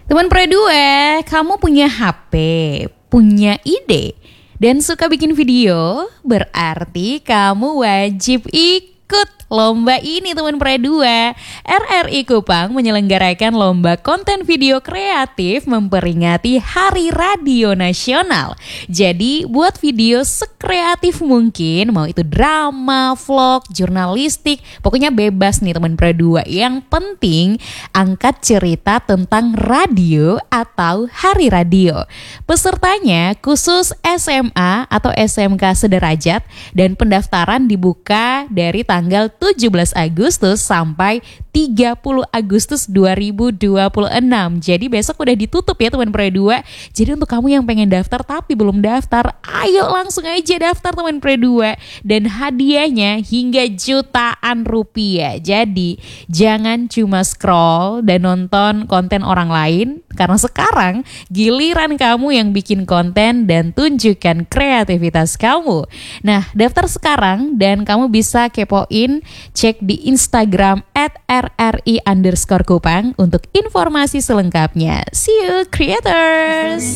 Teman Pro 2, kamu punya HP, punya ide, dan suka bikin video, berarti kamu wajib ikut lomba ini teman Pro 2. RRI Kupang menyelenggarakan lomba konten video kreatif memperingati Hari Radio Nasional. Jadi buat video sekreatif mungkin, mau itu drama, vlog, jurnalistik, pokoknya bebas nih teman Pro 2. Yang penting angkat cerita tentang radio atau Hari Radio. Pesertanya khusus SMA atau SMK sederajat dan pendaftaran dibuka dari tanggal 17 Agustus sampai 30 Agustus 2026. Jadi besok udah ditutup ya teman Pro 2. Jadi untuk kamu yang pengen daftar tapi belum daftar, ayo langsung aja daftar teman Pro 2. Dan hadiahnya hingga jutaan rupiah. Jadi jangan cuma scroll dan nonton konten orang lain, karena sekarang giliran kamu yang bikin konten dan tunjukkan kreativitas kamu. Nah, daftar sekarang dan kamu bisa kepoin, cek di Instagram @rri_kupang untuk informasi selengkapnya. See you creators!